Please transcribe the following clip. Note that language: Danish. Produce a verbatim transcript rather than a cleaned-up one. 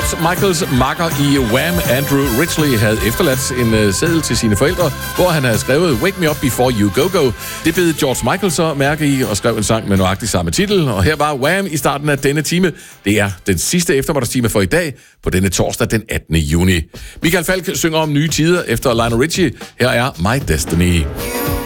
George Michaels makker i Wham, Andrew Ridgeley, havde efterladt en uh, seddel til sine forældre, hvor han havde skrevet Wake Me Up Before You Go Go. Det bed George Michael så mærke i og skrev en sang med nøjagtig samme titel. Og her var Wham i starten af denne time. Det er den sidste eftermiddagstime for i dag, på denne torsdag den attende juni. Michael Falk synger om nye tider efter Lionel Richie. Her er My Destiny.